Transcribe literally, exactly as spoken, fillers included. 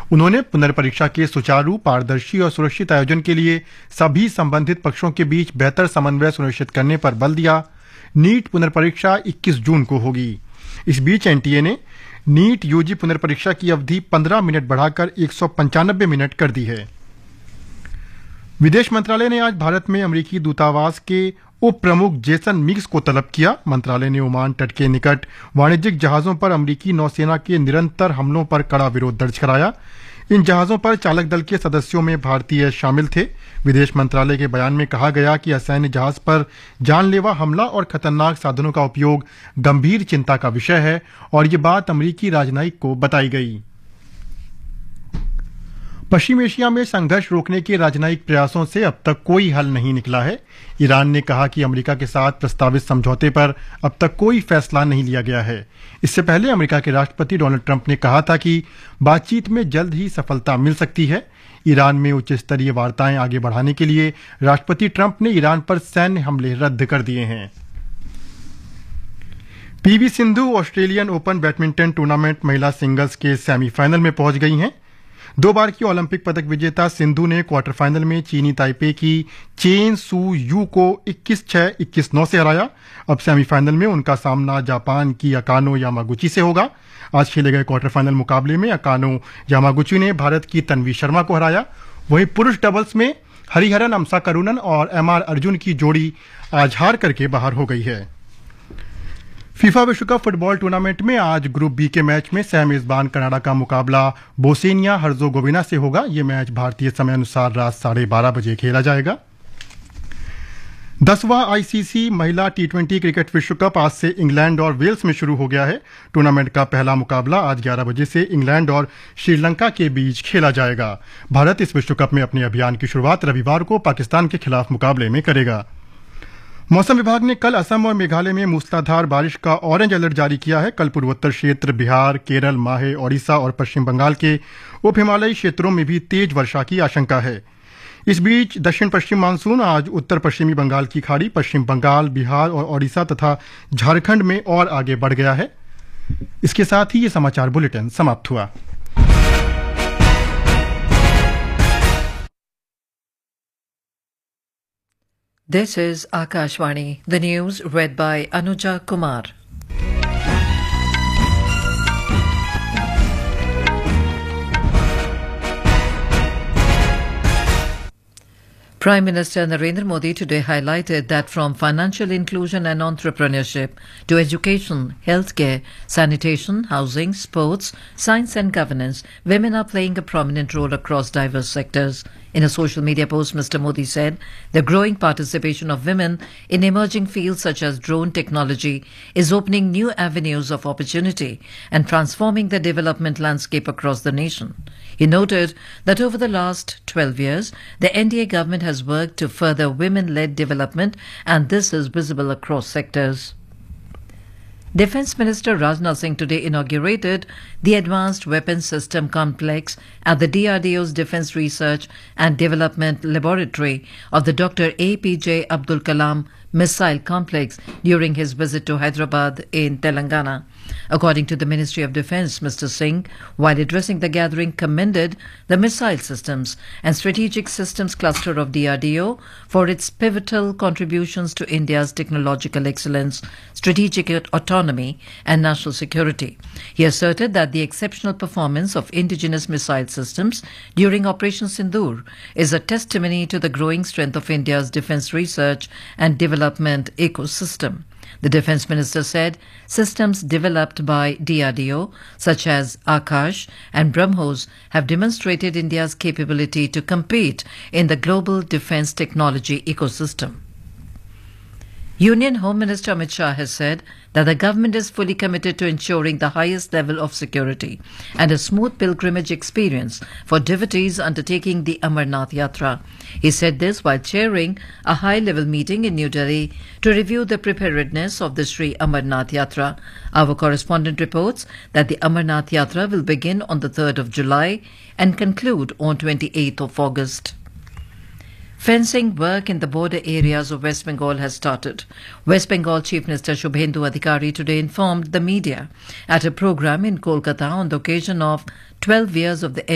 उन्होंने पुनर्परीक्षा के सुचारू, पारदर्शी और सुरक्षित आयोजन के लिए सभी संबंधित पक्षों के बीच बेहतर समन्वय सुनिश्चित करने पर बल दिया। नीट पुनर्परीक्षा इक्कीस जून को होगी। इस बीच एनटीए ने नीट यूजी पुनर्परीक्षा की अवधि पंद्रह मिनट बढ़ाकर एक सौ पंचानबे मिनट कर दी है। विदेश मंत्रालय ने आज भारत में अमेरिकी दूतावास के उप प्रमुख जेसन मिग्स को तलब किया। मंत्रालय ने ओमान तट के निकट वाणिज्यिक जहाजों पर अमेरिकी नौसेना के निरंतर हमलों पर कड़ा विरोध दर्ज कराया। इन जहाजों पर चालक दल के सदस्यों में भारतीय शामिल थे। विदेश मंत्रालय के बयान में कहा गया कि असैन्य जहाज पर जानलेवा हमला और खतरनाक साधनों का उपयोग गंभीर चिंता का विषय है और ये बात अमेरिकी राजनयिक को बताई गई। पश्चिम एशिया में संघर्ष रोकने के राजनयिक प्रयासों से अब तक कोई हल नहीं निकला है। ईरान ने कहा कि अमेरिका के साथ प्रस्तावित समझौते पर अब तक कोई फैसला नहीं लिया गया है। इससे पहले अमेरिका के राष्ट्रपति डोनाल्ड ट्रंप ने कहा था कि बातचीत में जल्द ही सफलता मिल सकती है। ईरान में उच्च स्तरीय वार्ताएं आगे बढ़ाने के लिए राष्ट्रपति ट्रंप ने ईरान पर सैन्य हमले रद्द कर दिए हैं। PV Sindhu Australian open badminton tournament महिला सिंगल्स के सेमीफाइनल में पहुंच गई हैं। दो बार की ओलंपिक पदक विजेता सिंधु ने क्वार्टर फाइनल में चीनी ताइपे की चेन सू यू को इक्कीस छह इक्कीस नौ से हराया। अब सेमीफाइनल में उनका सामना जापान की अकानो यामागुची से होगा। आज खेले गए क्वार्टर फाइनल मुकाबले में अकानो यामागुची ने भारत की तन्वी शर्मा को हराया। वहीं पुरुष डबल्स में हरिहरन अमसा करुणन और एम आर अर्जुन की जोड़ी आज हार करके बाहर हो गई है। फीफा विश्व कप फुटबॉल टूर्नामेंट में आज ग्रुप बी के मैच में सह मेजबान कनाडा का मुकाबला बोस्निया हर्जोगोविना से होगा। यह मैच भारतीय समय अनुसार रात साढ़े बारह बजे खेला जाएगा। दसवां आईसीसी महिला टी ट्वेंटी क्रिकेट विश्व कप आज से इंग्लैंड और वेल्स में शुरू हो गया है। टूर्नामेंट का पहला मुकाबला आज ग्यारह बजे से इंग्लैंड और श्रीलंका के बीच खेला जाएगा। भारत इस विश्व कप में अपने अभियान की शुरुआत रविवार को पाकिस्तान के खिलाफ मुकाबले में करेगा। मौसम विभाग ने कल असम और मेघालय में मूसलाधार बारिश का ऑरेंज अलर्ट जारी किया है। कल पूर्वोत्तर क्षेत्र, बिहार, केरल, माहे, ओडिशा और पश्चिम बंगाल के उप हिमालयी क्षेत्रों में भी तेज वर्षा की आशंका है। इस बीच दक्षिण पश्चिम मानसून आज उत्तर पश्चिमी बंगाल की खाड़ी, पश्चिम बंगाल, बिहार और ओडिशा तथा झारखंड में और आगे बढ़ गया है। इसके साथ ही ये समाचार बुलेटिन समाप्त हुआ। This is Akashvani, the news read by Anuja Kumar. Prime Minister Narendra Modi today highlighted that from financial inclusion and entrepreneurship to education, healthcare, sanitation, housing, sports, science and governance, women are playing a prominent role across diverse sectors. In a social media post, Mister Modi said the growing participation of women in emerging fields such as drone technology is opening new avenues of opportunity and transforming the development landscape across the nation. He noted that over the last twelve years, the N D A government has worked to further women-led development, and this is visible across sectors. Defence Minister Rajnath Singh today inaugurated the Advanced Weapons System Complex at the D R D O's Defence Research and Development Laboratory of the Doctor A P J Abdul Kalam Missile Complex during his visit to Hyderabad in Telangana. According to the Ministry of Defence, Mister Singh, while addressing the gathering, commended the Missile Systems and Strategic Systems Cluster of D R D O for its pivotal contributions to India's technological excellence, strategic autonomy and national security. He asserted that the exceptional performance of indigenous missile systems during Operation Sindoor is a testimony to the growing strength of India's defence research and development ecosystem. The Defence Minister said systems developed by D R D O, such as Akash and BrahMos, have demonstrated India's capability to compete in the global defence technology ecosystem. Union Home Minister Amit Shah has said that the government is fully committed to ensuring the highest level of security and a smooth pilgrimage experience for devotees undertaking the Amarnath Yatra. He said this while chairing a high-level meeting in New Delhi to review the preparedness of the Sri Amarnath Yatra. Our correspondent reports that the Amarnath Yatra will begin on the third of July and conclude on twenty-eighth of August. Fencing work in the border areas of West Bengal has started. West Bengal Chief Minister Shubhendu Adhikari today informed the media at a program in Kolkata on the occasion of twelve years of the